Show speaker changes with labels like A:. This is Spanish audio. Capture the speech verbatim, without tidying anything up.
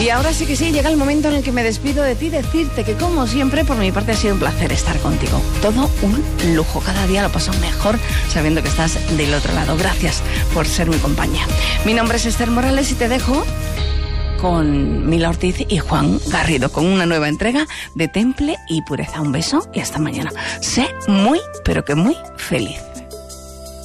A: Y ahora sí que sí, llega el momento en el que me despido de ti, decirte que como siempre, por mi parte ha sido un placer estar contigo. Todo un lujo, cada día lo paso mejor sabiendo que estás del otro lado. Gracias por ser mi compañía. Mi nombre es Esther Morales y te dejo con Mila Ortiz y Juan Garrido, con una nueva entrega de Temple y Pureza. Un beso y hasta mañana. Sé muy, pero que muy feliz.